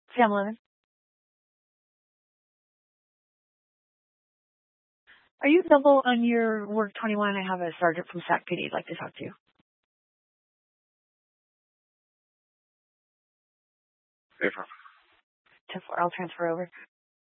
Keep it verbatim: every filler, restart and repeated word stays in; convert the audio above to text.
Sam Lemon. Are you available on your work twenty-one? I have a sergeant from S A C P D I'd like to talk to you. April. ten four, I'll transfer over.